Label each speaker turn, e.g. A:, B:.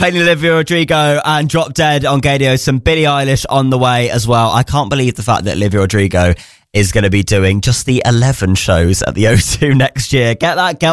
A: playing Olivia Rodrigo and Drop Dead on Gadio. Some Billie Eilish on the way as well. I can't believe the fact that Olivia Rodrigo is going to be doing just the 11 shows at the O2 next year. Get that girl